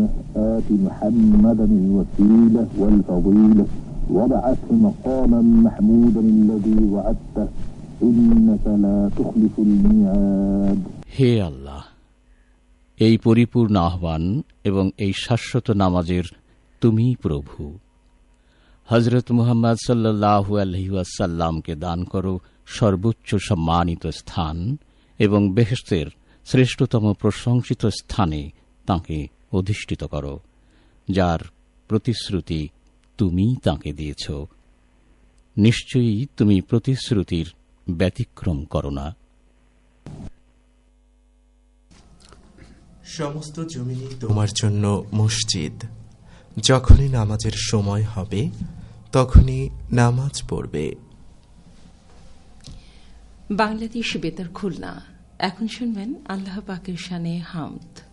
آت محمدا الوسيلة والفضيلة وابعثه مقاما محمودا الذي وعدته إنك لا تخلف الميعاد. হে আল্লাহ, এই পরিপূর্ণ আহ্বান এবং এই শাশ্বত নামাজের তুমি প্রভু। হযরত মুহাম্মদ সাল্লাল্লাহু আলাইহি ওয়াসাল্লামকে দান করো সর্বোচ্চ সম্মানিত স্থান এবং বেহেশতের শ্রেষ্ঠতম প্রশংসিত স্থানে তাঁকে অধিষ্ঠিত করো, যার প্রতিশ্রুতি তুমি তাঁকে দিয়েছ। নিশ্চয়ই তুমি প্রতিশ্রুতির ব্যতিক্রম করো না। সমস্ত জমিনই তোমার জন্য মসজিদ। যখনই নামাজের সময় হবে তখনই নামাজ পড়বে। বাংলাদেশ বেতার খুলনা। এখন শুনবেন আল্লাহ পাকের শানে হামদ।